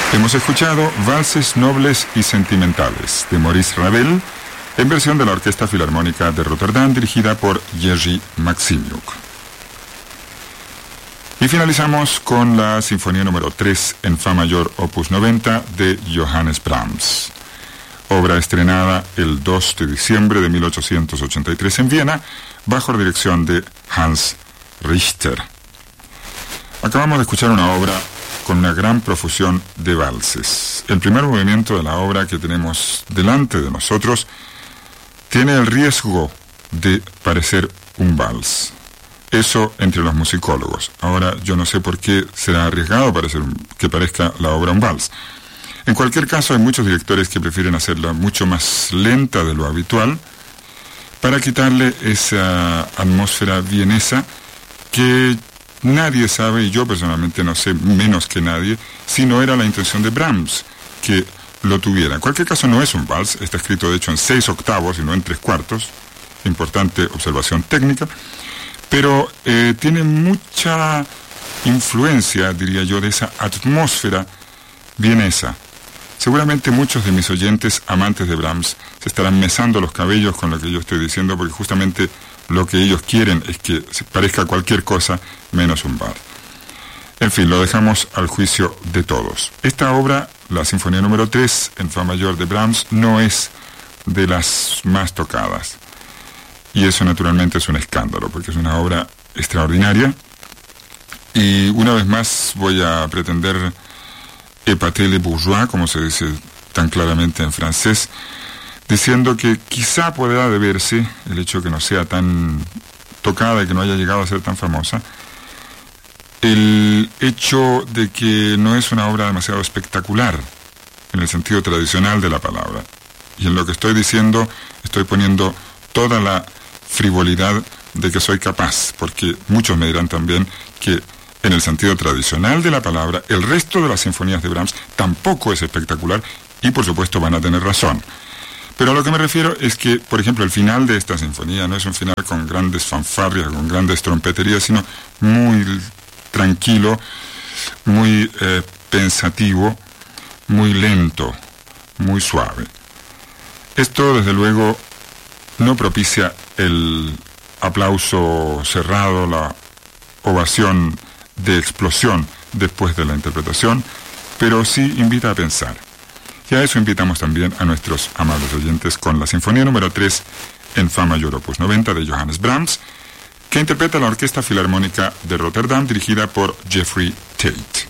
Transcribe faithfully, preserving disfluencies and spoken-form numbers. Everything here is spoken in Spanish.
Hemos escuchado Valses Nobles y Sentimentales de Maurice Ravel en versión de la Orquesta Filarmónica de Rotterdam dirigida por Jerzy Maksimiuk. Y finalizamos con la Sinfonía número tres en Fa mayor opus noventa de Johannes Brahms, obra estrenada el dos de diciembre de mil ochocientos ochenta y tres en Viena bajo la dirección de Hans Richter. Acabamos de escuchar una obra con una gran profusión de valses. El primer movimiento de la obra que tenemos delante de nosotros tiene el riesgo de parecer un vals. Eso entre los musicólogos. Ahora, yo no sé por qué será arriesgado parecer un, que parezca la obra un vals. En cualquier caso, hay muchos directores que prefieren hacerla mucho más lenta de lo habitual para quitarle esa atmósfera vienesa que nadie sabe, y yo personalmente no sé menos que nadie, si no era la intención de Brahms que lo tuviera. En cualquier caso, no es un vals, está escrito de hecho en seis octavos y no en tres cuartos. Importante observación técnica. Pero eh, tiene mucha influencia, diría yo, de esa atmósfera vienesa. Seguramente muchos de mis oyentes amantes de Brahms se estarán mesando los cabellos con lo que yo estoy diciendo, porque justamente lo que ellos quieren es que parezca cualquier cosa menos un vals. En fin, lo dejamos al juicio de todos. Esta obra, la Sinfonía número tres en Fa mayor de Brahms, no es de las más tocadas. Y eso naturalmente es un escándalo, porque es una obra extraordinaria. Y una vez más voy a pretender épater les bourgeois, como se dice tan claramente en francés, diciendo que quizá pueda deberse el hecho de que no sea tan tocada y que no haya llegado a ser tan famosa, el hecho de que no es una obra demasiado espectacular en el sentido tradicional de la palabra. Y en lo que estoy diciendo estoy poniendo toda la frivolidad de que soy capaz, porque muchos me dirán también que en el sentido tradicional de la palabra el resto de las sinfonías de Brahms tampoco es espectacular, y por supuesto van a tener razón. Pero a lo que me refiero es que, por ejemplo, el final de esta sinfonía no es un final con grandes fanfarrias, con grandes trompeterías, sino muy tranquilo, muy eh, pensativo, muy lento, muy suave. Esto, desde luego, no propicia el aplauso cerrado, la ovación de explosión después de la interpretación, pero sí invita a pensar. Y a eso invitamos también a nuestros amables oyentes con la Sinfonía número tres en Fa mayor opus noventa de Johannes Brahms, que interpreta la Orquesta Filarmónica de Rotterdam dirigida por Jeffrey Tate.